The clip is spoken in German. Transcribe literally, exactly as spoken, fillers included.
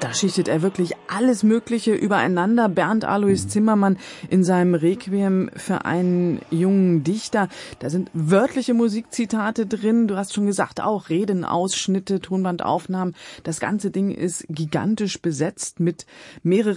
Da schichtet er wirklich alles Mögliche übereinander. Bernd Alois Zimmermann in seinem Requiem für einen jungen Dichter. Da sind wörtliche Musikzitate drin. Du hast schon gesagt, auch Redenausschnitte, Tonbandaufnahmen. Das ganze Ding ist gigantisch besetzt mit mehreren